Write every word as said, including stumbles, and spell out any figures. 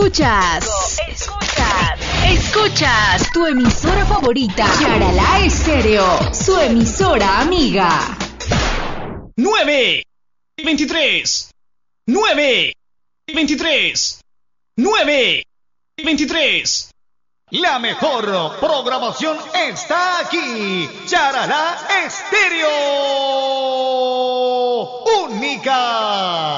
Escuchas, escuchas, escuchas tu emisora favorita, Charalá Estéreo, su emisora amiga. nueve y veintitrés, nueve y veintitrés, nueve y veintitrés. La mejor programación está aquí. Charalá Estéreo. Única.